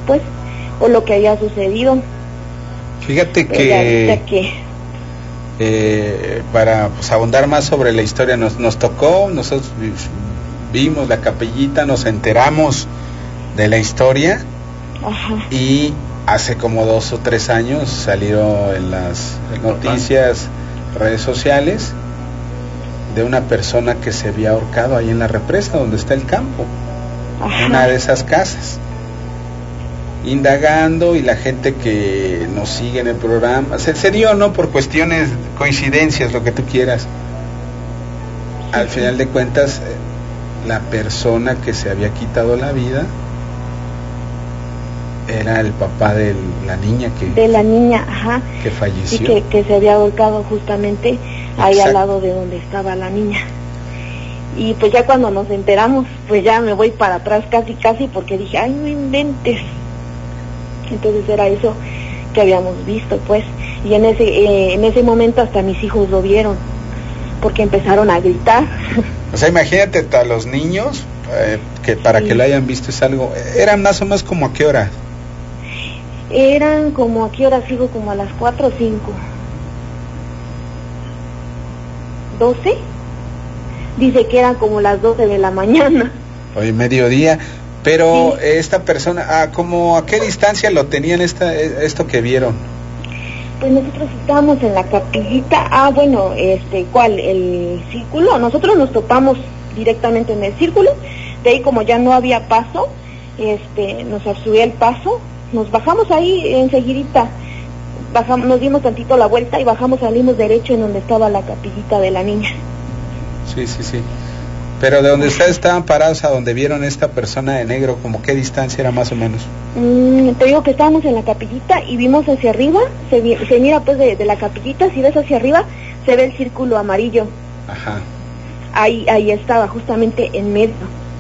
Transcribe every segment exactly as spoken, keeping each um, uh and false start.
pues, o lo que había sucedido. Fíjate que, que eh, para pues, abundar más sobre la historia, nos, nos tocó, nosotros vimos la capillita, nos enteramos de la historia. Ajá. Y hace como dos o tres años salieron en las noticias, redes sociales, de una persona que se había ahorcado ahí en la represa donde está el campo. Ajá. Una de esas casas, indagando, y la gente que nos sigue en el programa, se, se dio, ¿no? Por cuestiones, coincidencias, lo que tú quieras. Sí, al sí. final de cuentas, la persona que se había quitado la vida era el papá de la niña que de la niña, ajá, que falleció, y que, que se había ahorcado justamente ahí al lado de donde estaba la niña. Y pues ya cuando nos enteramos, pues ya me voy para atrás casi casi porque dije, ay, no inventes. Entonces era eso que habíamos visto, pues, y en ese eh, en ese momento hasta mis hijos lo vieron, porque empezaron a gritar. O sea, imagínate a los niños, eh, que para sí. que lo hayan visto es algo, eran más o menos como a qué hora. Eran como a qué hora, sigo como a las cuatro o cinco. ¿doce? Dice que eran como las doce de la mañana. Hoy mediodía. Pero sí. esta persona, ah, ¿cómo, a qué distancia lo tenían esta, esto que vieron? Pues nosotros estábamos en la capillita. Ah, bueno, este, ¿cuál? El círculo. Nosotros nos topamos directamente en el círculo. De ahí, como ya no había paso, este, nos obstruía el paso. Nos bajamos ahí enseguidita. Bajamos, nos dimos tantito la vuelta y bajamos, salimos derecho en donde estaba la capillita de la niña. Sí, sí, sí. Pero de donde ustedes estaban parados a donde vieron esta persona de negro, ¿como qué distancia era más o menos? Mm, te digo que estábamos en la capillita y vimos hacia arriba, se, vi, se mira pues de, de la capillita, si ves hacia arriba, se ve el círculo amarillo. Ajá. Ahí, ahí estaba, justamente en medio.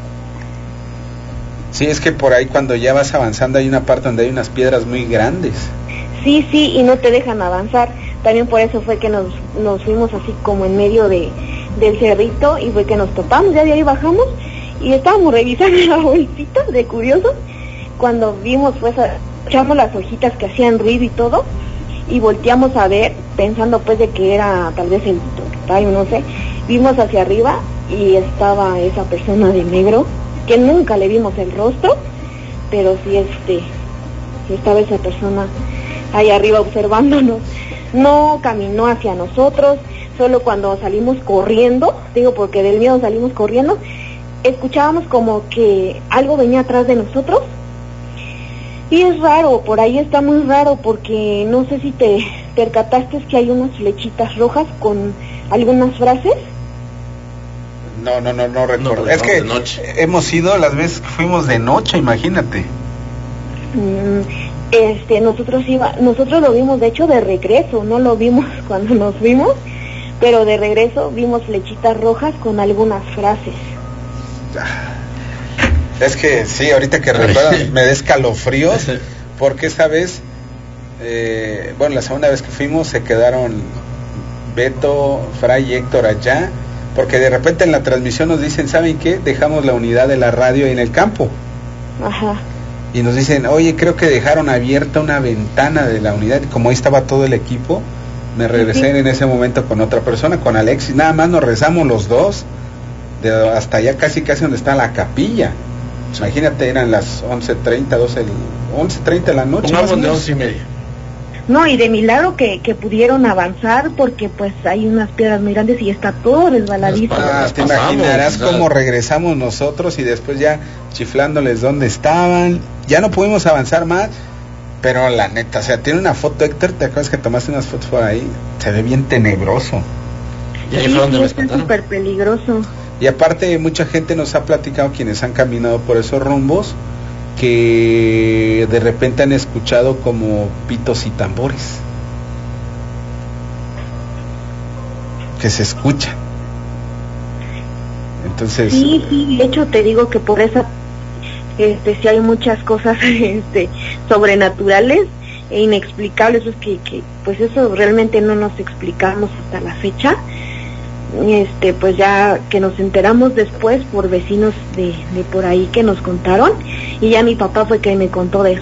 Sí, es que por ahí cuando ya vas avanzando hay una parte donde hay unas piedras muy grandes. Sí, sí, y no te dejan avanzar. También por eso fue que nos, nos fuimos así como en medio de del cerrito y fue que nos topamos, ya de ahí bajamos y estábamos revisando la bolsita de curiosos cuando vimos pues, echamos las hojitas que hacían ruido y todo y volteamos a ver pensando pues de que era tal vez el tocayo, no sé, vimos hacia arriba y estaba esa persona de negro que nunca le vimos el rostro, pero sí este, sí estaba esa persona ahí arriba observándonos. No caminó hacia nosotros, solo cuando salimos corriendo, digo porque del miedo salimos corriendo, escuchábamos como que algo venía atrás de nosotros. Y es raro, por ahí está muy raro, porque no sé si te percataste que hay unas flechitas rojas con algunas frases. No, no, no, no recuerdo. No, es que hemos ido las veces que fuimos de noche, imagínate. Mm, este, nosotros iba, nosotros lo vimos de hecho de regreso, no lo vimos cuando nos fuimos, pero de regreso vimos flechitas rojas con algunas frases. Es que sí, ahorita que recuerdas me da escalofríos, porque esa vez, eh, bueno, la segunda vez que fuimos se quedaron Beto, Fray y Héctor allá, porque de repente en la transmisión nos dicen, ¿saben qué? Dejamos la unidad de la radio ahí en el campo. Ajá. Y nos dicen, oye, creo que dejaron abierta una ventana de la unidad, y como ahí estaba todo el equipo, me regresé sí. en ese momento con otra persona, con Alexis, nada más nos rezamos los dos, de hasta allá casi casi donde está la capilla. Imagínate, eran las once treinta, doce, once treinta de la noche. Pongamos de once y media. No, y de milagro que, que pudieron avanzar, porque pues hay unas piedras muy grandes y está todo resbaladito. Ah, te imaginarás cómo regresamos nosotros y después ya chiflándoles dónde estaban. Ya no pudimos avanzar más, pero la neta, o sea, tiene una foto, Héctor, ¿te acuerdas que tomaste unas fotos por ahí? Se ve bien tenebroso. Y ahí sí, fue donde sí, me está súper peligroso. Y aparte, mucha gente nos ha platicado, quienes han caminado por esos rumbos, que de repente han escuchado como pitos y tambores que se escuchan. Entonces sí, sí, de hecho te digo que por esa este sí hay muchas cosas este sobrenaturales e inexplicables, es que, que pues eso realmente no nos explicamos hasta la fecha. Este pues ya que nos enteramos después por vecinos de, de por ahí que nos contaron, y ya mi papá fue que me contó de